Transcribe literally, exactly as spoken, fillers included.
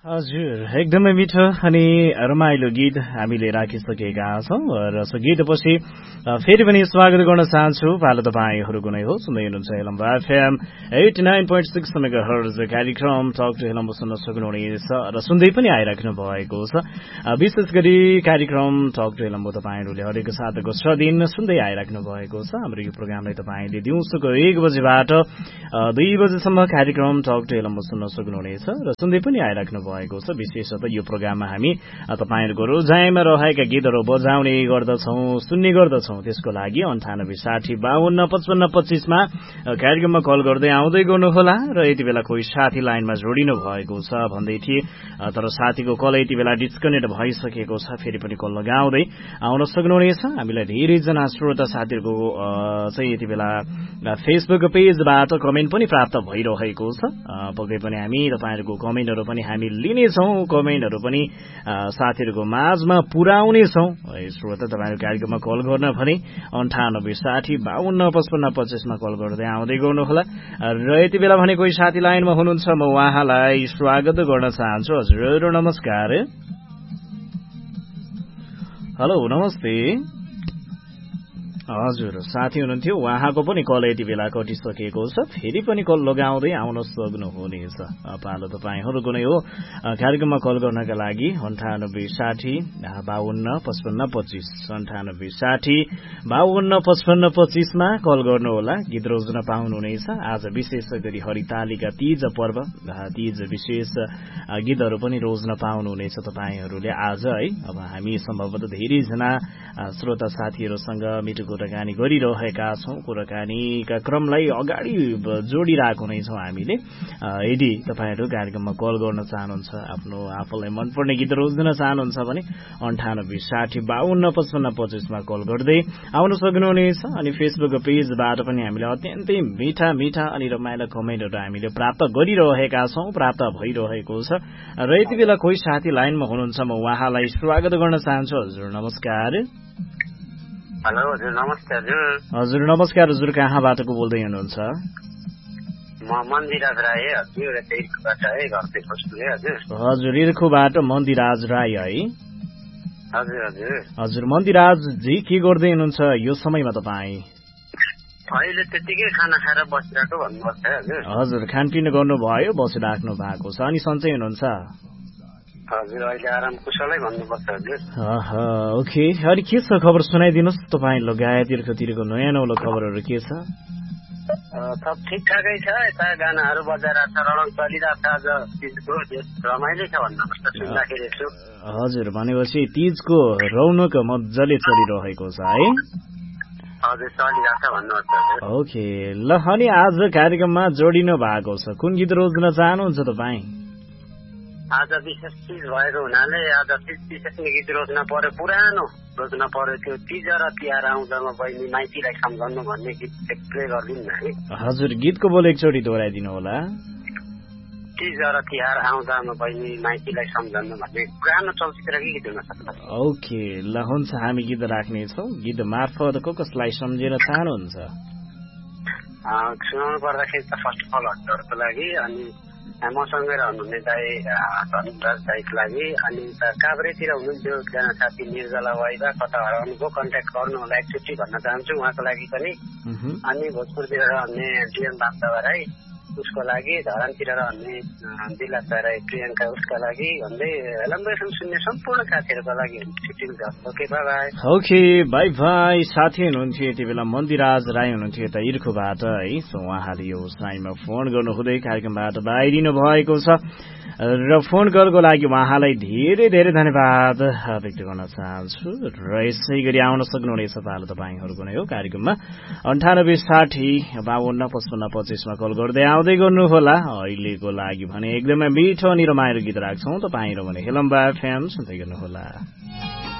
हजुर एकदमै मिठो अनि रमाइलो गीत हामीले राखिसकेका छौं र सो गीतपछि फेरि पनि स्वागत गर्न चाहन्छु। पालो तपाईहरुको नै हो, सुन्दै हुनुहुन्छ हेलम्बा FM eighty nine point six megahertz कार्यक्रम टक टु हेलम्बा सुन्न सक्नुहुनेछ र सुन्दै पनि आइराख्नु भएको छ। विशेष गरी कार्यक्रम टक टु हेलम्बा तपाईहरुले हरेक साताको छ दिन सुन्दै आइराख्नु भएको छ। हाम्रो यो प्रोग्रामलाई तपाईले दिउँसोको एक बजेबाट दुई बजेसम्म कार्यक्रम टक टु हेलम्बा सुन्न सक्नुहुनेछ र सुन्दै पनि आइराख्नु भएको छ। विशेषतः यो प्रोग्राममा हामी तपाईहरुको रोजाइमा रहेका गीतहरू बजाउने गर्दछौं, सुन्ने गर्दछौं। त्यसको लागि अन्ठानब्बे साठी बाहन्न पचपन्न पच्चीसमा कार्यक्रममा कल गर्दै आउँदै गर्नुहोला र यति बेला कोही साथी लाइनमा जोडिनु भएको छ भन्दै थिए, तर साथीको कल यति बेला डिस्कनेक्ट भइसकेको छ। फेरि पनि कल लगाउँदै आउन सक्नुहुनेछ। हामीलाई धेरैजना श्रोता साथीहरुको चाहिँ यति बेला फेसबुक पेजबाट कमेन्ट पनि प्राप्त भइरहेको छ। पक्कै पनि हामी तपाईहरुको कमेन्टहरू पनि हामी लिनेछौं, कमेन्टहरू पनि साथीहरुको माझमा पुर्याउनेछौं। श्रोता तपाईहरु कार्यक्रममा कल गर्न भने अन्ठानब्बे साठी बाहन्न पचपन्न पच्चीसमा कल गर्दै आउँदै गर्नुहोला र यति बेला भने कोही साथी लाइनमा हुनुहुन्छ, म उहाँलाई स्वागत गर्न चाहन्छु। हजुर नमस्कार। हेलो नमस्ते। हजुर साथी हुनुहुन्थ्यो, उहाँको पनि कल यति बेला कटिसकेको छ। फेरि पनि कल लगाउँदै आउन सक्नुहुनेछ। पालो तपाईहरुको नै हो। कार्यक्रममा कल गर्नका लागि अन्ठानब्बे साठी बाहन्न पचपन्न पच्चीस अन्ठानब्बे साठी बाहन्न पचपन्न पच्चीसमा कल गर्नुहोला। गीत रोज्न पाउनुहुनेछ। आज विशेष गरी हरितालिका तीज पर्व, तीज विशेष गीतहरू पनि रोज्न पाउनुहुनेछ तपाईहरुले आज है। अब हामी सम्भवतः धेरैजना श्रोता साथीहरूसँग मिठो कुराकानी गरिरहेका छौं। कुराकानीका क्रमलाई अगाडि जोडिरहेको नै छौं हामीले। यदि तपाईहरु कार्यक्रममा कल गर्न चाहनुहुन्छ, आफ्नो आफूलाई मनपर्ने गीत रोज्न चाहनुहुन्छ भने अन्ठानब्बे साठी बाहन्न पचपन्न पच्चीसमा कल गर्दै आउन सक्नुहुनेछ। अनि फेसबुक पेजबाट पनि हामीले अत्यन्तै मिठा मिठा अनि रमाइलो कमेन्टहरू हामीले प्राप्त गरिरहेका छौं, प्राप्त भइरहेको छ। र यति बेला कोही साथी लाइनमा हुनुहुन्छ, म उहाँलाई स्वागत गर्न चाहन्छु। हजुर नमस्कार। हेलो हजुर नमस्ते। हजुर हजुर नमस्कार। हजुर कहाँबाट को बोल्दै हुनुहुन्छ? म मन्दिराज राई हजुर, इर्खुबाट है, घर चाहिँ खोस्टुले। हजुर हजुर इर्खुबाट मन्दिराज राई है। हजुर हजुर हजुर मन्दिराज जी के गर्दै हुनुहुन्छ यो समयमा तपाईँ? अहिले त्यतिकै खाना खाएर बसिरहेको भन्नुपर्छ हजुर। हजुर खानपिन गर्नुभयो, बसिराख्नु भएको छ। अनि सन्चै हुनुहुन्छ? हजुर अहिले आराम कुशलै भन्नुपर्छ हजुर। ओके। अनि के छ खबर सुनाइदिनुहोस्। तपाईँ लगायत तिर्खतिरको नयाँ नौलो खबरहरू के छ? सब ठिकठाकै छ। यता गानाहरू बजाइरहेको छ, रडक चलिरहेको छ। आज तिजको रमाइलो छ भन्नुपर्छ सुन्दाखेरि यसो। हजुर भनेपछि तिजको रौनक मजाले चलिरहेको छ है। हजुर चलिरहेको छ भन्नुपर्छ। ओके ल, अनि आज कार्यक्रममा जोडिनु भएको छ, कुन गीत रोज्न चाहनुहुन्छ तपाईँ? आज विशेष चिज भएको हुनाले आज तिज विशेष गीत रोज्न पर्यो, पुरानो रोज्न पर्यो। त्यो तिज र तिहार आउँदामा बहिनी माइतीलाई सम्झाउनु भन्ने गीत प्ले गरिदिनु न है। हजुर गीतको बोल एकचोटि दोहोऱ्याइदिनु होला। तिज र तिहार आउँदामा बहिनी माइतीलाई सम्झाउनु भन्ने पुरानो चलचित्रकै गीत हुन सक्छ। ओके ल हुन्छ, हामी गीत राख्नेछौँ। गीत मार्फत को कसलाई सम्झेर चाहनुहुन्छ? सुनाउनु पर्दाखेरि त फर्स्ट अफ अल हजुरहरूको लागि, अनि मसँगै रहनुहुने दाई धनराज दाईको लागि, अनि काभ्रेतिर हुनुहुन्थ्यो एकजना साथी निर्जला वाइदा कता हराउनुको, कन्ट्याक्ट गर्नु होला एकचोटि भन्न चाहन्छु उहाँको लागि पनि। अनि भोजपुरतिर रहने डिएम बाप्ता राई उसको लागि, धरानतिर रहने दिलासा राई प्रियङ्का उसका लागि भन्दै हेलम्बा सुन्ने सम्पूर्ण साथीहरूको लागि okay by by. Okay by by. साथी हुनुहुन्थ्यो यति बेला मन्दिराज राई हुनुहुन्थ्यो यता इर्खुबाट है। सो उहाँले यो साइमा फोन गर्नुहुँदै कार्यक्रमबाट बाहिरिनु भएको छ र फोन कलको लागि उहाँलाई धेरै धेरै धन्यवाद व्यक्त गर्न चाहन्छु। र यसै गरी आउन सक्नुहुनेछ पालो तपाईँहरूको नै हो कार्यक्रममा अन्ठानब्बे साठी बाहन्न पचपन्न पच्चीसमा कल गर्दै आउँदै गर्नुहोला। अहिलेको लागि भने एकदमै मिठो अनि रमाइलो गीत राख्छौँ तपाईँ र भने हेलम्बा एफएम सुन्दै गर्नुहोला।